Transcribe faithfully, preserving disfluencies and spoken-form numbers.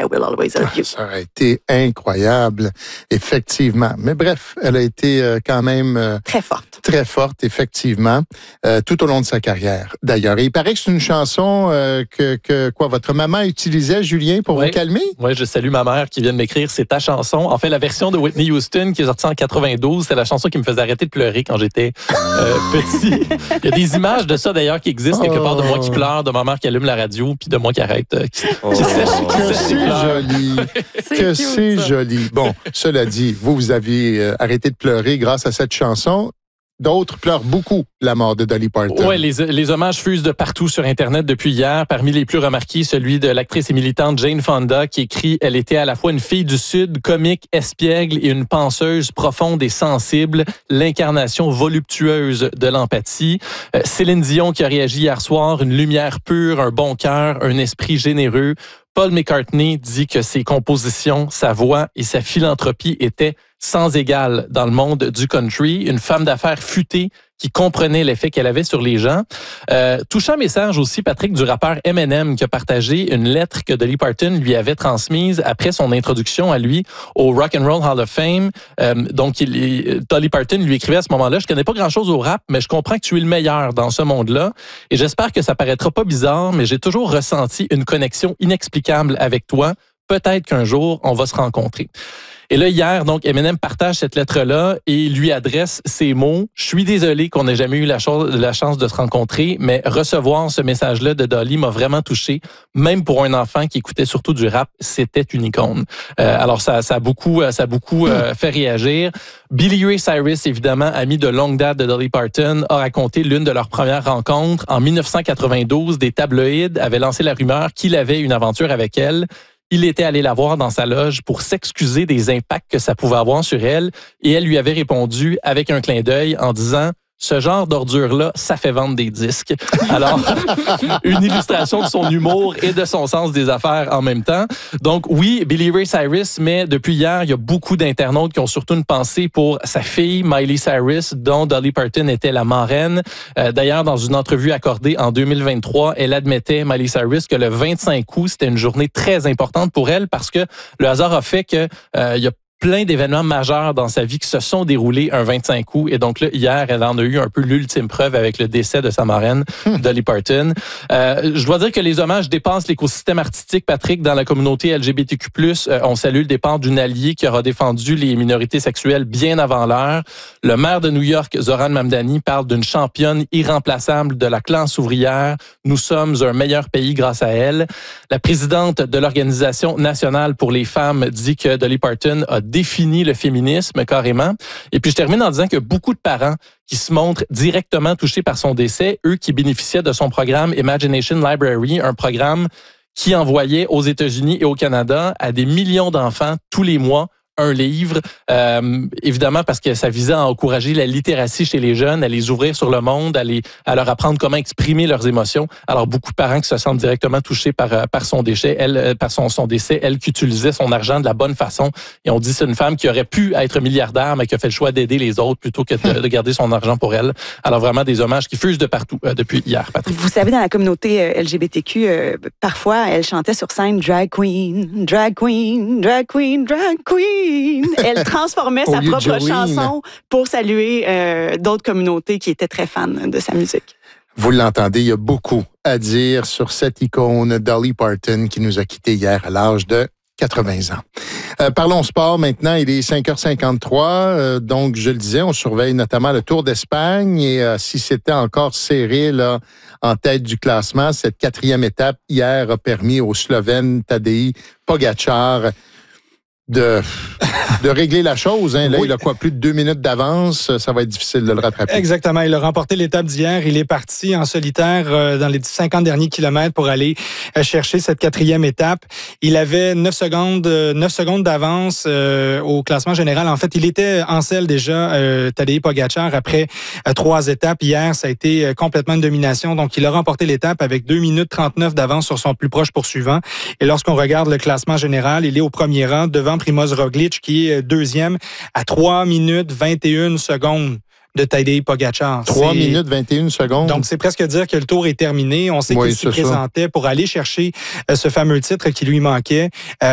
I Will Always Love You. Ça aurait été incroyable, effectivement. Mais bref, elle a été euh, quand même... Euh, très forte. Très forte, effectivement, euh, tout au long de sa carrière, d'ailleurs. Et il paraît que c'est une chanson euh, que, que quoi, votre maman utilisait, Julien, pour oui. vous calmer? Oui, je salue ma mère qui vient de m'écrire, c'est ta chanson. En fait, la version de Whitney Houston qui est sortie en quatre-vingt-douze, c'est la chanson qui me faisait arrêter de pleurer quand j'étais euh, petit. Il y a des images de ça, d'ailleurs, qui existent quelque part, de moi qui pleure, de ma mère qui allume la radio, puis de moi qui arrête, euh, qui, oh. qui sèche, qui que sèche c'est joli. Que c'est joli. Bon, cela dit, vous, vous aviez euh, arrêté de pleurer grâce à cette chanson. D'autres pleurent beaucoup la mort de Dolly Parton. Oui, les, les hommages fusent de partout sur Internet depuis hier. Parmi les plus remarqués, celui de l'actrice et militante Jane Fonda qui écrit « Elle était à la fois une fille du Sud, comique, espiègle et une penseuse profonde et sensible, l'incarnation voluptueuse de l'empathie. Euh, » Céline Dion qui a réagi hier soir, une lumière pure, un bon cœur, un esprit généreux. Paul McCartney dit que ses compositions, sa voix et sa philanthropie étaient sans égale dans le monde du country. Une femme d'affaires futée qui comprenait l'effet qu'elle avait sur les gens. Euh, touchant message aussi, Patrick, du rappeur Eminem qui a partagé une lettre que Dolly Parton lui avait transmise après son introduction à lui au Rock and Roll Hall of Fame. Euh, donc, il, Dolly Parton lui écrivait à ce moment-là « Je connais pas grand-chose au rap, mais je comprends que tu es le meilleur dans ce monde-là. Et j'espère que ça paraîtra pas bizarre, mais j'ai toujours ressenti une connexion inexplicable avec toi. Peut-être qu'un jour, on va se rencontrer. » Et là, hier, donc, Eminem partage cette lettre-là et lui adresse ces mots. « Je suis désolé qu'on n'ait jamais eu la, chose, la chance de se rencontrer, mais recevoir ce message-là de Dolly m'a vraiment touché. Même pour un enfant qui écoutait surtout du rap, c'était une icône. Euh, » Alors, ça, ça a beaucoup, ça a beaucoup euh, fait réagir. Billy Ray Cyrus, évidemment, ami de longue date de Dolly Parton, a raconté l'une de leurs premières rencontres. En dix-neuf cent quatre-vingt-douze, des tabloïds avaient lancé la rumeur qu'il avait une aventure avec elle. Il était allé la voir dans sa loge pour s'excuser des impacts que ça pouvait avoir sur elle et elle lui avait répondu avec un clin d'œil en disant « Ce genre d'ordure-là, ça fait vendre des disques. » Alors, une illustration de son humour et de son sens des affaires en même temps. Donc oui, Billy Ray Cyrus, mais depuis hier, il y a beaucoup d'internautes qui ont surtout une pensée pour sa fille, Miley Cyrus, dont Dolly Parton était la marraine. Euh, d'ailleurs, dans une entrevue accordée en deux mille vingt-trois, elle admettait, Miley Cyrus, que le vingt-cinq août, c'était une journée très importante pour elle parce que le hasard a fait que euh, il y a plein d'événements majeurs dans sa vie qui se sont déroulés un vingt-cinq août. Et donc là, hier, elle en a eu un peu l'ultime preuve avec le décès de sa marraine, hmm. Dolly Parton. Euh, je dois dire que les hommages dépassent l'écosystème artistique, Patrick, dans la communauté L G B T Q plus. Euh, on salue le départ d'une alliée qui aura défendu les minorités sexuelles bien avant l'heure. Le maire de New York, Zohran Mamdani, parle d'une championne irremplaçable de la classe ouvrière. Nous sommes un meilleur pays grâce à elle. La présidente de l'Organisation nationale pour les femmes dit que Dolly Parton a défini le féminisme carrément. Et puis je termine en disant que beaucoup de parents qui se montrent directement touchés par son décès, eux qui bénéficiaient de son programme Imagination Library, un programme qui envoyait aux États-Unis et au Canada à des millions d'enfants tous les mois un livre, euh, évidemment parce que ça visait à encourager la littératie chez les jeunes, à les ouvrir sur le monde, à, les, à leur apprendre comment exprimer leurs émotions. Alors, beaucoup de parents qui se sentent directement touchés par, par son déchet, elle, par son, son décès, elle qui utilisait son argent de la bonne façon. Et on dit que c'est une femme qui aurait pu être milliardaire, mais qui a fait le choix d'aider les autres plutôt que de, de garder son argent pour elle. Alors, vraiment des hommages qui fusent de partout euh, depuis hier, Patrick. Vous savez, dans la communauté euh, L G B T Q, euh, parfois, elle chantait sur scène « Drag queen, drag queen, drag queen, drag queen ». Elle transformait sa propre chanson pour saluer euh, d'autres communautés qui étaient très fans de sa musique. Vous l'entendez, il y a beaucoup à dire sur cette icône Dolly Parton qui nous a quittés hier à l'âge de quatre-vingts ans. Euh, parlons sport maintenant, il est cinq heures cinquante-trois, euh, donc je le disais, on surveille notamment le Tour d'Espagne et euh, si c'était encore serré là en tête du classement, cette quatrième étape hier a permis au Slovène Tadej Pogačar de, de régler la chose. Hein. Là, oui. Il a quoi, plus de deux minutes d'avance? Ça va être difficile de le rattraper. Exactement. Il a remporté l'étape d'hier. Il est parti en solitaire euh, dans les cinquante derniers kilomètres pour aller euh, chercher cette quatrième étape. Il avait neuf secondes, euh, neuf secondes d'avance euh, au classement général. En fait, il était en selle déjà, euh, Tadej Pogačar, après euh, trois étapes. Hier, ça a été euh, complètement une domination. Donc, il a remporté l'étape avec deux minutes trente-neuf d'avance sur son plus proche poursuivant. Et lorsqu'on regarde le classement général, il est au premier rang devant Primož Roglič, qui est deuxième à trois minutes vingt et une secondes de Tadej Pogačar. trois minutes vingt et une secondes. Donc, c'est presque dire que le tour est terminé. On sait oui, qu'il s'y présentait pour aller chercher euh, ce fameux titre qui lui manquait. Euh,